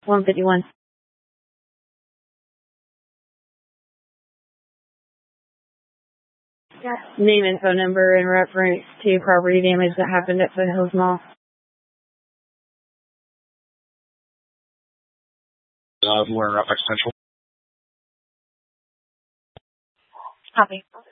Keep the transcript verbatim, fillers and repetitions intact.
one fifty-one. Name and phone number in reference to property damage that happened at Foothills Mall. Uh, we're in Rough Central. Copy.